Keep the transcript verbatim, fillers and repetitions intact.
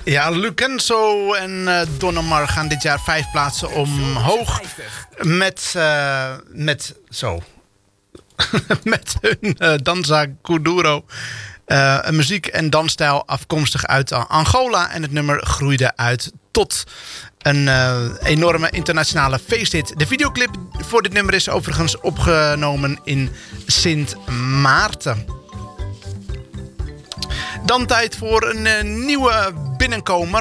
Ja, Lucenzo en uh, Don Omar gaan dit jaar vijf plaatsen omhoog. Met, uh, met zo... met hun uh, Danza Kuduro. Uh, een muziek- en dansstijl afkomstig uit Angola. En het nummer groeide uit tot een uh, enorme internationale feesthit. De videoclip voor dit nummer is overigens opgenomen in Sint Maarten. Dan tijd voor een uh, nieuwe binnenkomer.